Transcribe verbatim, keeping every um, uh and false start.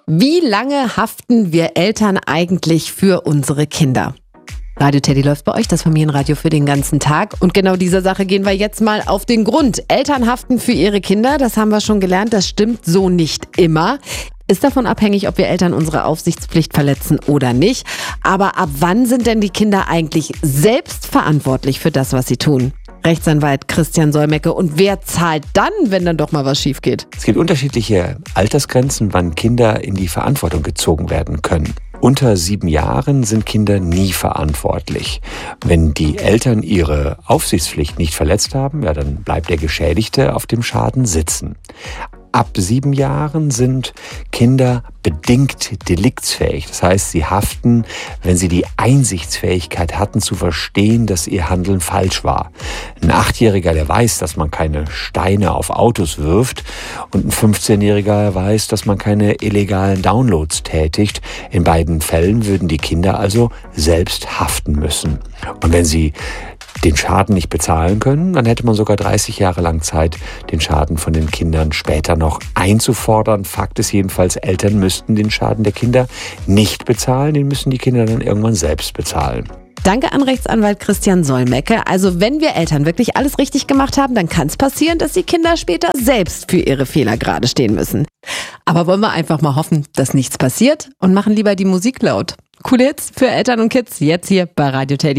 Wie lange haften wir Eltern eigentlich für unsere Kinder? Radio Teddy läuft bei euch, das Familienradio für den ganzen Tag. Und genau dieser Sache gehen wir jetzt mal auf den Grund. Eltern haften für ihre Kinder, das haben wir schon gelernt, das stimmt so nicht immer. Ist davon abhängig, ob wir Eltern unsere Aufsichtspflicht verletzen oder nicht. Aber ab wann sind denn die Kinder eigentlich selbst verantwortlich für das, was sie tun? Rechtsanwalt Christian Solmecke. Und wer zahlt dann, wenn dann doch mal was schief geht? Es gibt unterschiedliche Altersgrenzen, wann Kinder in die Verantwortung gezogen werden können. Unter sieben Jahren sind Kinder nie verantwortlich. Wenn die Eltern ihre Aufsichtspflicht nicht verletzt haben, ja, dann bleibt der Geschädigte auf dem Schaden sitzen. Ab sieben Jahren sind Kinder bedingt deliktsfähig. Das heißt, sie haften, wenn sie die Einsichtsfähigkeit hatten, zu verstehen, dass ihr Handeln falsch war. Ein Achtjähriger, der weiß, dass man keine Steine auf Autos wirft, und ein fünfzehnjähriger weiß, dass man keine illegalen Downloads tätigt. In beiden Fällen würden die Kinder also selbst haften müssen. Und wenn sie den Schaden nicht bezahlen können, dann hätte man sogar dreißig Jahre lang Zeit, den Schaden von den Kindern später noch einzufordern. Fakt ist jedenfalls, Eltern müssten den Schaden der Kinder nicht bezahlen, den müssen die Kinder dann irgendwann selbst bezahlen. Danke an Rechtsanwalt Christian Solmecke. Also wenn wir Eltern wirklich alles richtig gemacht haben, dann kann es passieren, dass die Kinder später selbst für ihre Fehler gerade stehen müssen. Aber wollen wir einfach mal hoffen, dass nichts passiert und machen lieber die Musik laut. Coole Hits für Eltern und Kids, jetzt hier bei Radio Teddy.